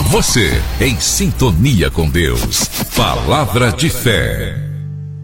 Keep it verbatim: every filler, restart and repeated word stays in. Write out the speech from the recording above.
Você em sintonia com Deus. Palavra de fé.